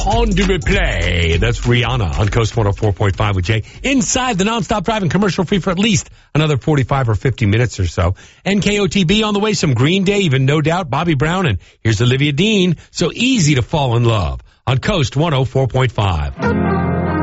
Besoin de me play. That's Rihanna on Coast 104.5 with Jay. Inside the nonstop driving commercial free for at least another 45 or 50 minutes or so. NKOTB on the way, some Green Day, even No Doubt, Bobby Brown, and here's Olivia Dean. So easy to fall in love on Coast 104.5.